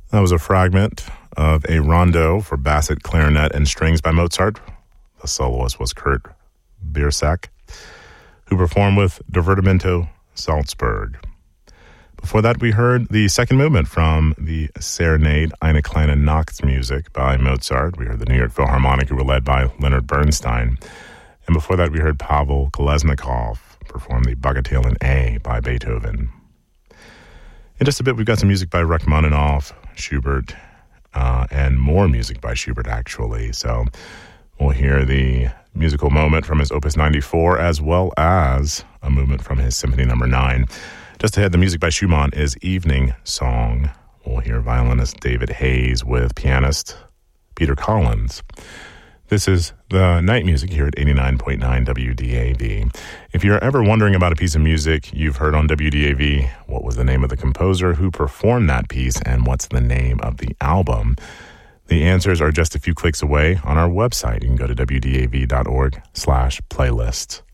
That was a fragment of a rondo for basset, clarinet, and strings by Mozart. The soloist was Kurt Biersack, who performed with Divertimento Salzburg. Before that, we heard the second movement from the Serenade Eine kleine Nachtmusik by Mozart. We heard the New York Philharmonic, who were led by Leonard Bernstein. And before that, we heard Pavel Kolesnikov perform the Bagatelle in A by Beethoven. In just a bit, we've got some music by Rachmaninoff, Schubert, and more music by Schubert, actually. So we'll hear the musical moment from his Opus 94, as well as a movement from his Symphony No. 9. Just ahead, the music by Schumann is Evening Song. We'll hear violinist David Hayes with pianist Peter Collins. This is the night music here at 89.9 WDAV. If you're ever wondering about a piece of music you've heard on WDAV, what was the name of the composer who performed that piece, and what's the name of the album? The answers are just a few clicks away on our website. You can go to WDAV.org/playlists.